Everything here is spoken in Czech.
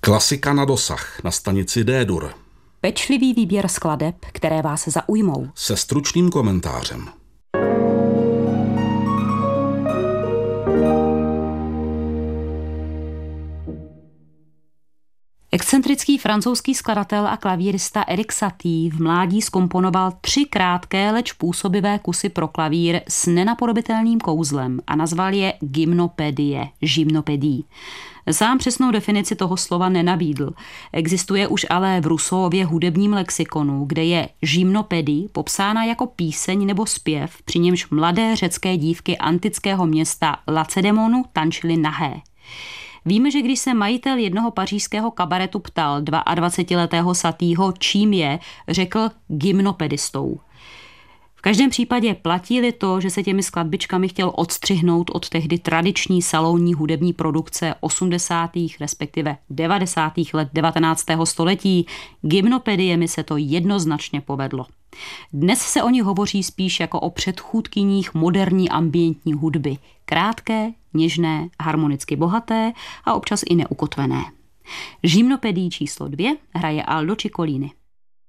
Klasika na dosah na stanici D-dur. Pečlivý výběr skladeb, které vás zaujmou. Se stručným komentářem. Excentrický francouzský skladatel a klavírista Erik Satie v mládí zkomponoval 3 krátké, leč působivé kusy pro klavír s nenapodobitelným kouzlem a nazval je gymnopédie. Sám přesnou definici toho slova nenabídl. Existuje už ale v Rousseauově hudebním lexikonu, kde je gymnopédie popsána jako píseň nebo zpěv, při němž mladé řecké dívky antického města Lacedemonu tančily nahé. Víme, že když se majitel jednoho pařížského kabaretu ptal 22letého Satieho, čím je, řekl gymnopedistou. V každém případě platí-li to, že se těmi skladbičkami chtěl odstřihnout od tehdy tradiční salonní hudební produkce 80. respektive 90. let 19. století, gymnopediemi se to jednoznačně povedlo. Dnes se o nich hovoří spíš jako o předchůdkyních moderní ambientní hudby. Krátké, něžné, harmonicky bohaté a občas i neukotvené. Gymnopédii číslo 2 hraje Aldo Ciccolini.